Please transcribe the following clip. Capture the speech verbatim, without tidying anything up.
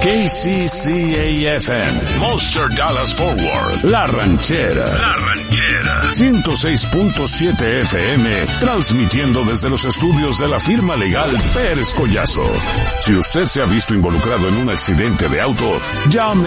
K C C A F M, Monster Dallas Fort Worth, La Ranchera. La Ranchera. ciento seis punto siete F M, transmitiendo desde los estudios de la firma legal Pérez Collazo. Si usted se ha visto involucrado en un accidente de auto, llame